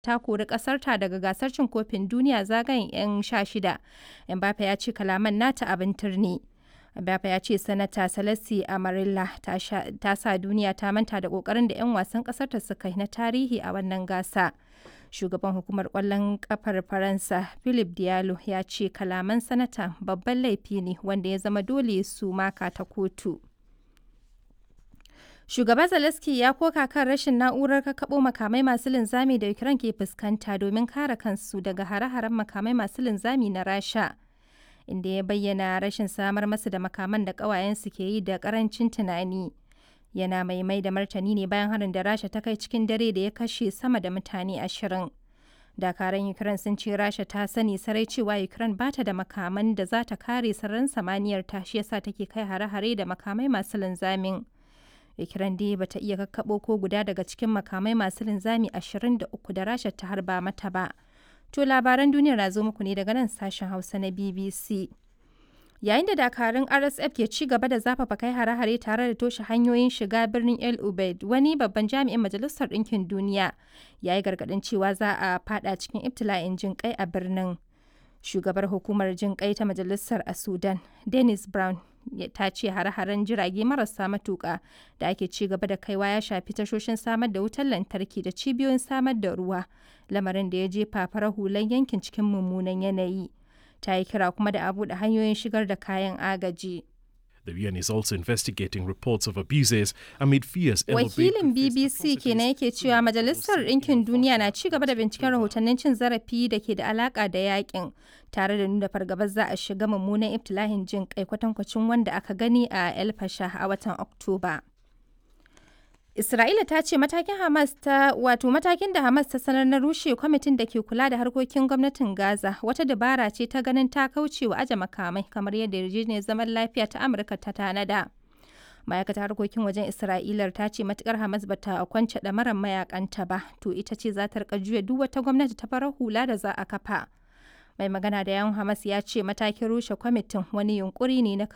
ta kori ƙasarta daga gasar cin kofin duniya zagayen 'yan 16. Mbappe ya ce kalaman nata abin turni. Mbappe ya ce Sanata Salassi Amarilla ta sa duniya ta manta da ƙoƙarin da 'yan wasan ƙasarta suka yi na tarihi a wannan gasa. Shugaban hukumar ƙwallon ƙafar Faransa, Philippe Diallo, ya ce kalaman Sanata babban laifi ne wanda ya zama dole su maka ta kotu. Shugaba Zelensky ya koka kan rashin na'urar kakkaɓo makamai masu linzami da Ukraine ke fuskanta domin kare kansu daga hare-haren makamai masu linzami na Rasha, inda ya bayyana rashin samar masu da makaman da ƙawayensu ke yi da ƙarancin tunani. Yana mai da martani ne bayan harin da Rasha ta kai cikin dare da ya kashe sama da mutane 20. Dakaran Ukraine sun ce Rasha ta sani sarai cewa Ukraine ba ta da makaman da za ta kare sararin samaniyar ta, shi yasa take kai hare-hare da makamai masu linzamin. Ukraine dai bata iya kakkaɓo ko guda daga cikin makamai masu linzami 23 da Rasha ta harba mata ba. To labaran duniyar na zo muku ne daga nan sashen Hausa na BBC. Yayin da dakarun RSF ke ci gaba da zafafa kai hare-hare tare da toshe hanyoyin shiga birnin El Ubaid, wani babban jami'in Majalisar Ɗinkin Duniya ya yi gargaɗin cewa za a fada cikin ibtila'in jin kai a birnin. Shugabar hukumar jin kai ta Majalisar a Sudan, Dennis Brown, ta ce hare-haren jirage marasa matuƙa da ake ci gaba da kaiwa ya shafi tashoshin samar da wutar lantarki da cibiyoyin samar da ruwa, lamarin da ya jefa farar hulan yankin cikin mummunan yanayi. Ta yi kira kuma da a buɗe hanyoyin shigar da kayan agaji. The UN is also investigating reports of abuses amid fears. Wakilin BBC kenan yake cewa Majalisar Ɗinkin Duniya na ci gaba da binciken rahotannin cin zarafi da ke da alaƙa da yakin, tare da nuna fargabar za a shiga mummunan ibtila'in jin kai kwatankwacin wanda aka gani a El Fasher a watan Oktoba. Isra'ila ta ce matakin da Hamas ta sanar na rushe kwamitin da ke kula da harkokin gwamnatin Gaza wata dabara ce ta ganin ta kauce wa aje makamai kamar yadda yarjejeniyar zaman lafiya ta Amurka ta tanada. Ma'aikatar harkokin wajen Isra'ilar ta ce matukar Hamas bata kwance ɗamarar mayakanta ba, to ita ce za ta rika juya duk wata gwamnati ta farar hula da za a kafa. Mai magana da yawun Hamas ya ce matakin rushe kwamitin wani yunkuri ne na